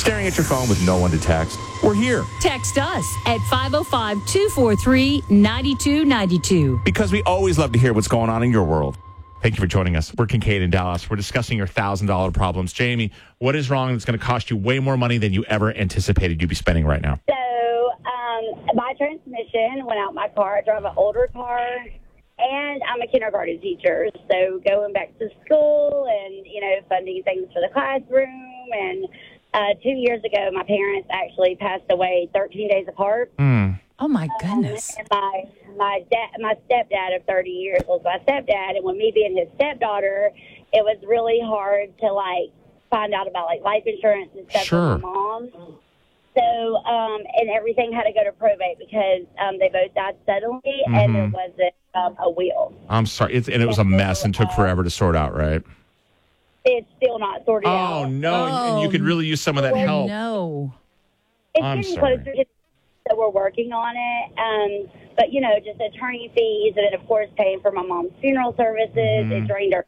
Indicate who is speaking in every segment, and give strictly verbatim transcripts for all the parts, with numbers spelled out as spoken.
Speaker 1: staring at your phone with no one to text? We're here.
Speaker 2: Text us at five oh five, two four three, nine two nine two.
Speaker 1: Because we always love to hear what's going on in your world. Thank you for joining us. We're Kincaid in Dallas. We're discussing your one thousand dollars problems. Jamie, what is wrong that's going to cost you way more money than you ever anticipated you'd be spending right now?
Speaker 3: So um, my transmission went out my car. I drive an older car, and I'm a kindergarten teacher. So going back to school and, you know, funding things for the classroom. And uh, two years ago, my parents actually passed away thirteen days apart.
Speaker 1: Mm.
Speaker 2: Oh, my goodness.
Speaker 3: Um, and my my dad, my stepdad of thirty years was my stepdad, and with me being his stepdaughter, it was really hard to like find out about like life insurance and stuff
Speaker 1: Sure.
Speaker 3: with my mom. So, um, and everything had to go to probate because um, they both died suddenly,
Speaker 1: Mm-hmm.
Speaker 3: and there wasn't um, a will.
Speaker 1: I'm sorry. It's, and it was a mess and took forever to sort out, right?
Speaker 3: It's still not sorted out.
Speaker 1: Oh, no. And, and you could really use some of that
Speaker 2: Oh,
Speaker 1: help.
Speaker 2: no.
Speaker 3: It's
Speaker 1: I'm
Speaker 3: getting
Speaker 1: sorry.
Speaker 3: closer to, so we're working on it. Um, but, you know, just attorney fees and then, of course, paying for my mom's funeral services.
Speaker 1: Mm-hmm.
Speaker 3: It drained our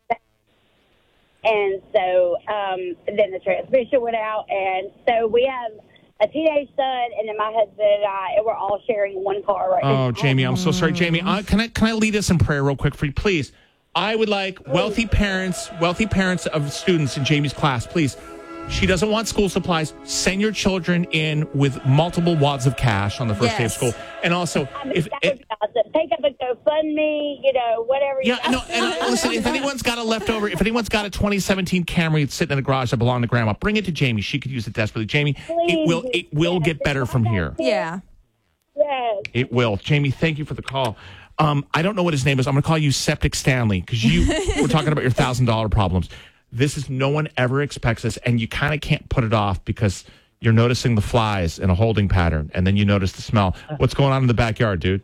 Speaker 3: And so um, then the transmission went out. And so we have a teenage son, and then my husband and I, and we're all sharing one car right now.
Speaker 1: Oh, Jamie, I'm so sorry. Jamie, uh, can I can I lead us in prayer real quick for you, please? I would like wealthy parents, wealthy parents of students in Jamie's class, please. She doesn't want school supplies. Send your children in with multiple wads of cash on the first day of
Speaker 2: Yes.
Speaker 1: school. And also,
Speaker 3: I mean,
Speaker 1: if
Speaker 3: that
Speaker 1: it,
Speaker 3: would be awesome. Take up a GoFundMe, you know, whatever.
Speaker 1: yeah,
Speaker 3: you
Speaker 1: no, and uh, listen, if anyone's got a leftover, if anyone's got a twenty seventeen Camry that's sitting in the garage that belonged to Grandma, bring it to Jamie. She could use it desperately. Jamie, it
Speaker 3: Please.
Speaker 1: will it will
Speaker 3: Yes.
Speaker 1: get better from here.
Speaker 2: Yeah.
Speaker 3: Yes.
Speaker 1: It will. Jamie, thank you for the call. Um, I don't know what his name is. I'm going to call you Septic Stanley because you we're talking about your one thousand dollars problems. This is no one ever expects this, and you kind of can't put it off because you're noticing the flies in a holding pattern, and then you notice the smell. What's going on in the backyard, dude?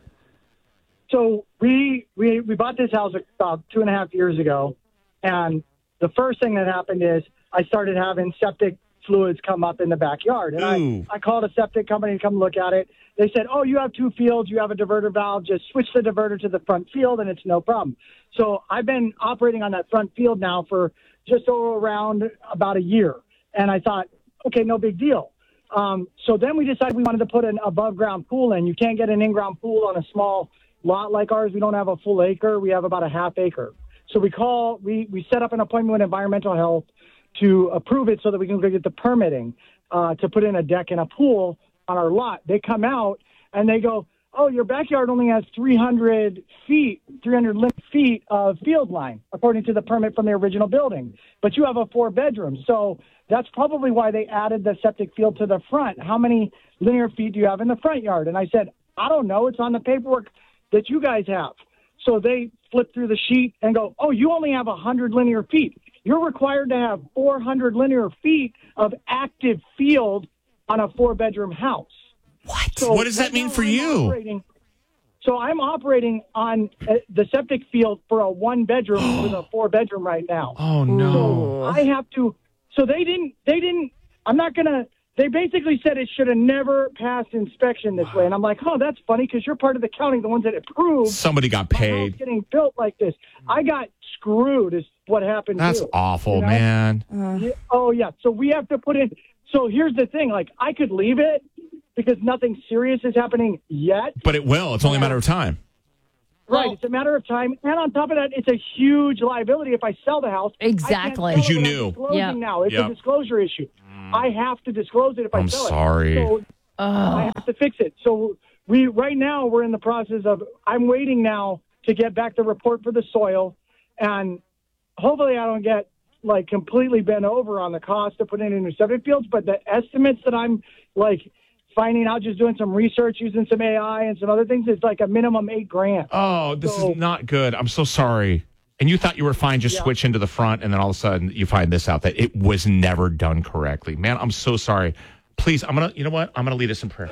Speaker 4: So we, we we bought this house about two and a half years ago, and the first thing that happened is I started having septic fluids come up in the backyard. And
Speaker 1: Ooh.
Speaker 4: I, I called a septic company to come look at it. They said, oh, you have two fields, you have a diverter valve, just switch the diverter to the front field, and it's no problem. So I've been operating on that front field now for just over around about a year. And I thought, okay, no big deal. Um, so then we decided we wanted to put an above-ground pool in. You can't get an in-ground pool on a small lot like ours. We don't have a full acre. We have about a half acre. So we call, we, we set up an appointment with environmental health to approve it so that we can go get the permitting uh, to put in a deck and a pool on our lot. They come out and they go, oh, your backyard only has three hundred feet, three hundred linear feet of field line, according to the permit from the original building. But you have a four bedroom. So that's probably why they added the septic field to the front. How many linear feet do you have in the front yard? And I said, I don't know. It's on the paperwork that you guys have. So they flip through the sheet and go, oh, you only have one hundred linear feet. You're required to have four hundred linear feet of active field on a four bedroom house.
Speaker 1: What?
Speaker 4: So
Speaker 1: what does that
Speaker 4: right
Speaker 1: mean
Speaker 4: now
Speaker 1: for
Speaker 4: I'm
Speaker 1: you?
Speaker 4: operating- So I'm operating on uh, the septic field for a one bedroom with a four bedroom right now.
Speaker 1: Oh, no.
Speaker 4: I have to. So they didn't. They didn't. I'm not gonna. They basically said it should have never passed inspection this way, and I'm like, oh, that's funny because you're part of the county, the ones that approved
Speaker 1: Somebody got
Speaker 4: my house
Speaker 1: paid.
Speaker 4: getting built like this. I got screwed. Is what happened.
Speaker 1: That's
Speaker 4: too.
Speaker 1: awful,
Speaker 4: You know?
Speaker 1: man.
Speaker 4: Yeah, oh yeah. So we have to put in. So here's the thing. Like I could leave it because nothing serious is happening yet.
Speaker 1: But it will. It's only a matter of time.
Speaker 4: Right.
Speaker 2: Well-
Speaker 4: It's a matter of time. And on top of that, it's a huge liability if I sell the house.
Speaker 2: Exactly.
Speaker 4: I can't
Speaker 1: Because
Speaker 4: sell
Speaker 1: you
Speaker 4: it when
Speaker 1: knew.
Speaker 4: I'm disclosing
Speaker 2: Yep.
Speaker 4: now. It's
Speaker 1: Yep.
Speaker 4: a disclosure issue. I have to disclose it if I
Speaker 1: I'm
Speaker 4: sell
Speaker 1: sorry.
Speaker 4: it. So I have to fix it. So we right now we're in the process of I'm waiting now to get back the report for the soil, and hopefully I don't get like completely bent over on the cost of putting in new septic fields. But the estimates that I'm like finding out, just doing some research using some A I and some other things, it's like a minimum eight grand.
Speaker 1: Oh, this
Speaker 4: So-
Speaker 1: is not good. I'm so sorry. And you thought you were fine, just
Speaker 4: Yeah.
Speaker 1: switch into the front, and then all of a sudden you find this out that it was never done correctly. Man, I'm so sorry. Please, I'm going to, you know what? I'm going to lead us in prayer.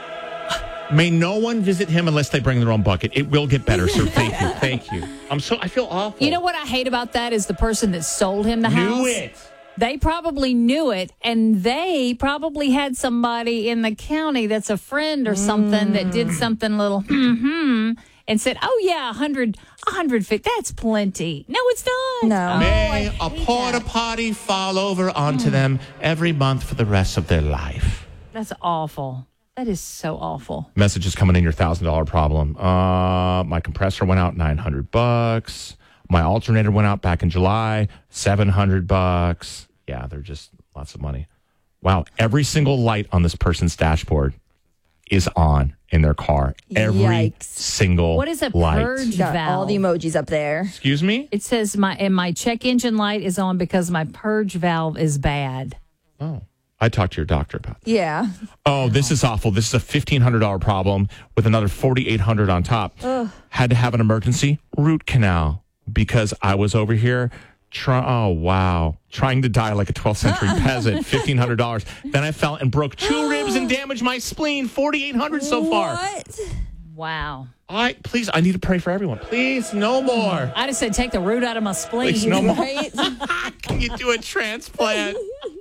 Speaker 1: May no one visit him unless they bring their own bucket. It will get better, sir. Thank you. Thank you. I'm so, I feel awful.
Speaker 2: You know what I hate about that is the person that sold him the house.
Speaker 1: Knew it.
Speaker 2: They probably knew it, and they probably had somebody in the county that's a friend or something mm. that did something little hmm and said, "Oh yeah, a hundred, a hundred feet. That's plenty." No, it's not.
Speaker 5: No.
Speaker 2: Oh,
Speaker 1: May
Speaker 2: I
Speaker 1: a
Speaker 2: hate
Speaker 1: porta
Speaker 2: that.
Speaker 1: potty fall over onto mm. them every month for the rest of their life.
Speaker 2: That's awful. That is so awful.
Speaker 1: Message is coming in. Your thousand dollar problem. Uh, my compressor went out nine hundred bucks. My alternator went out back in July, seven hundred bucks. Yeah, they're just lots of money. Wow. Every single light on this person's dashboard is on in their car. Every
Speaker 5: Yikes.
Speaker 1: single
Speaker 2: What is a
Speaker 1: light.
Speaker 2: purge
Speaker 5: Got
Speaker 2: valve?
Speaker 5: all the emojis up there.
Speaker 1: Excuse me?
Speaker 2: It says my and my check engine light is on because my purge valve is bad.
Speaker 1: Oh, I talked to your doctor about that.
Speaker 5: Yeah.
Speaker 1: Oh, this is awful. This is a fifteen hundred dollars problem with another forty-eight hundred dollars on top.
Speaker 5: Ugh.
Speaker 1: Had to have an emergency root canal because I was over here. Try, oh, wow. Trying to die like a twelfth century peasant, fifteen hundred dollars. Then I fell and broke two ribs and damaged my spleen, forty-eight hundred dollars so far.
Speaker 5: What?
Speaker 2: Wow.
Speaker 1: I Please, I need to pray for everyone. Please, no more.
Speaker 2: I just said take the root out of my spleen.
Speaker 1: Please, no more.
Speaker 5: Right?
Speaker 1: Can you do a transplant?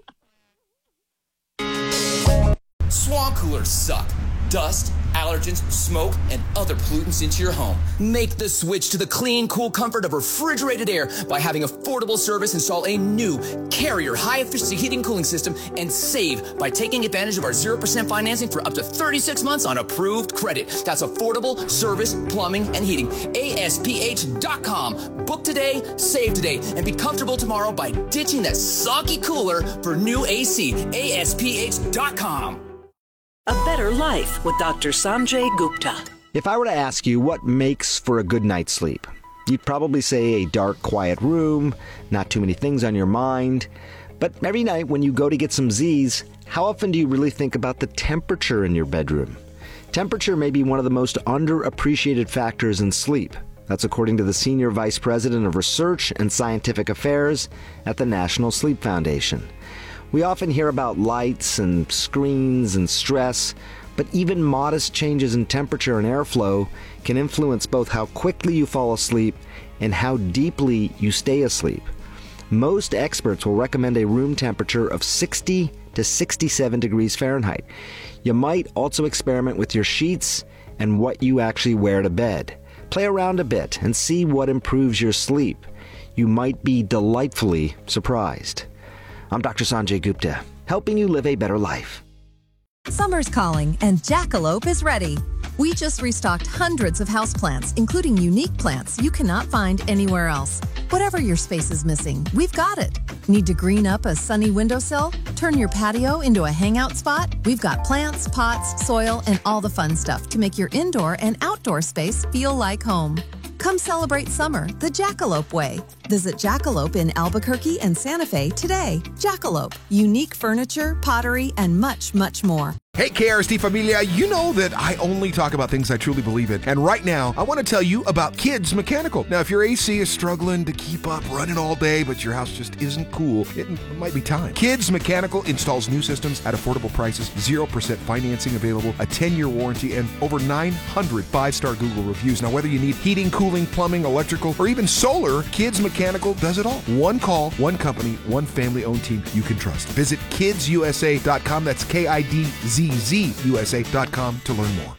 Speaker 6: Swamp coolers suck. Dust, allergens, smoke, and other pollutants into your home. Make the switch to the clean, cool comfort of refrigerated air by having affordable service install a new Carrier high-efficiency heating and cooling system and save by taking advantage of our zero percent financing for up to thirty-six months on approved credit. That's affordable service, plumbing, and heating. A S P H dot com. Book today, save today, and be comfortable tomorrow by ditching that soggy cooler for new A C. A S P H dot com.
Speaker 7: A Better Life with Doctor Sanjay Gupta.
Speaker 8: If I were to ask you what makes for a good night's sleep, you'd probably say a dark, quiet room, not too many things on your mind. But every night when you go to get some Z's, how often do you really think about the temperature in your bedroom? Temperature may be one of the most underappreciated factors in sleep. That's according to the Senior Vice President of Research and Scientific Affairs at the National Sleep Foundation. We often hear about lights and screens and stress, but even modest changes in temperature and airflow can influence both how quickly you fall asleep and how deeply you stay asleep. Most experts will recommend a room temperature of sixty to sixty-seven degrees Fahrenheit. You might also experiment with your sheets and what you actually wear to bed. Play around a bit and see what improves your sleep. You might be delightfully surprised. I'm Doctor Sanjay Gupta, helping you live a better life.
Speaker 9: Summer's calling, and Jackalope is ready. We just restocked hundreds of houseplants, including unique plants you cannot find anywhere else. Whatever your space is missing, we've got it. Need to green up a sunny windowsill? Turn your patio into a hangout spot? We've got plants, pots, soil, and all the fun stuff to make your indoor and outdoor space feel like home. Come celebrate summer the Jackalope way. Visit Jackalope in Albuquerque and Santa Fe today. Jackalope, unique furniture, pottery, and much, much more.
Speaker 10: Hey, K R S T Familia, you know that I only talk about things I truly believe in. And right now, I want to tell you about Kids Mechanical. Now, if your A C is struggling to keep up running all day, but your house just isn't cool, it might be time. Kids Mechanical installs new systems at affordable prices, zero percent financing available, a ten-year warranty, and over nine hundred five-star Google reviews. Now, whether you need heating, cooling, plumbing, electrical, or even solar, Kids Mechanical does it all. One call, one company, one family-owned team you can trust. Visit kids u s a dot com. That's K I D Z Z U S A dot com to learn more.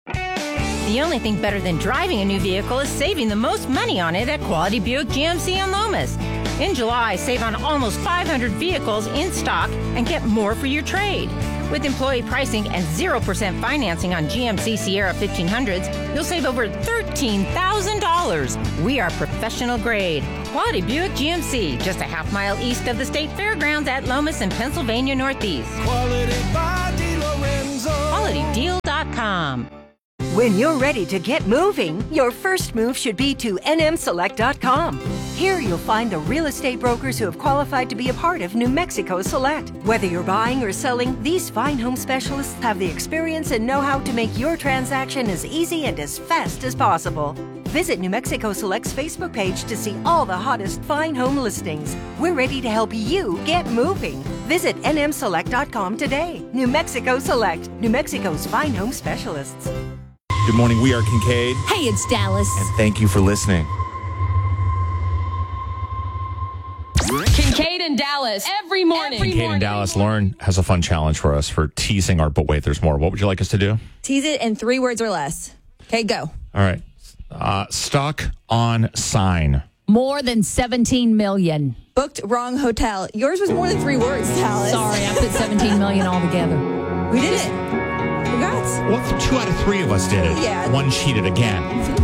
Speaker 11: The only thing better than driving a new vehicle is saving the most money on it at Quality Buick G M C in Lomas. In July, save on almost five hundred vehicles in stock and get more for your trade. With employee pricing and zero percent financing on G M C Sierra fifteen hundreds, you'll save over thirteen thousand dollars. We are professional grade. Quality Buick G M C, just a half mile east of the State Fairgrounds at Lomas in Pennsylvania Northeast.
Speaker 12: Quality by DeLorenzo.
Speaker 11: quality deal dot com.
Speaker 7: When you're ready to get moving, your first move should be to N M select dot com. Here you'll find the real estate brokers who have qualified to be a part of New Mexico Select. Whether you're buying or selling, these fine home specialists have the experience and know-how to make your transaction as easy and as fast as possible. Visit New Mexico Select's Facebook page to see all the hottest fine home listings. We're ready to help you get moving. Visit N M select dot com today. New Mexico Select, New Mexico's fine home specialists.
Speaker 1: Good morning. We are Kincaid.
Speaker 2: Hey, it's Dallas.
Speaker 1: And thank you for listening.
Speaker 13: Kincaid and Dallas.
Speaker 5: Dallas every morning. Every
Speaker 1: Kate in
Speaker 5: morning.
Speaker 1: Dallas, Lauren has a fun challenge for us for teasing our But Wait, There's More. What would you like us to do?
Speaker 13: Tease it in three words or less. Okay, go.
Speaker 1: All right. Uh, stuck on sign.
Speaker 2: More than seventeen million.
Speaker 13: Booked wrong hotel. Yours was more than three words, Dallas.
Speaker 2: Sorry, I put seventeen million altogether.
Speaker 13: We did it. Congrats.
Speaker 1: Well, two out of three of us did it.
Speaker 13: Yeah.
Speaker 1: One cheated again.